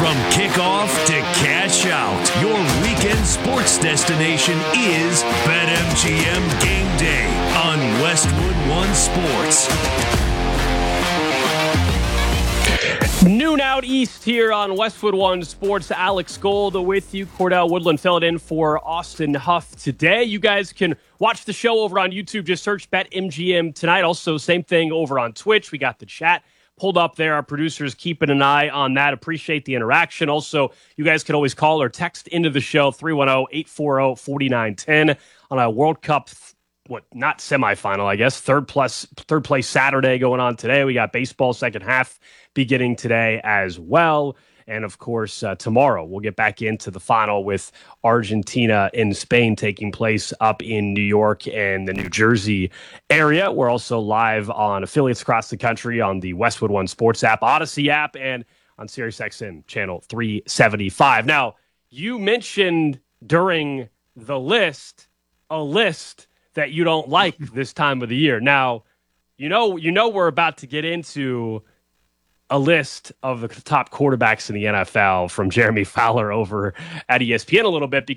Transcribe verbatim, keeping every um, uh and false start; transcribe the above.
From kickoff to cash out, your weekend sports destination is BetMGM Game Day on Westwood One Sports. Noon out east here on Westwood One Sports. Alex Gold with you. Cordell Woodland filled in for Austin Huff today. You guys can watch the show over on YouTube. Just search BetMGM tonight. Also, same thing over on Twitch. We got the chat pulled up there. Our producers keeping an eye on that. Appreciate the interaction. Also, you guys can always call or text into the show three one zero, eight four zero, four nine one zero on a World Cup what not semifinal, I guess. Third plus third place Saturday going on today. We got baseball second half beginning today as well. And of course, uh, tomorrow we'll get back into the final with Argentina and Spain taking place up in New York and the New Jersey area. We're also live on affiliates across the country on the Westwood One Sports app, Odyssey app, and on SiriusXM channel three seventy-five. Now, you mentioned during the list a list that you don't like this time of the year. Now, you know, you know we're about to get into a list of the top quarterbacks in the N F L from Jeremy Fowler over at E S P N a little bit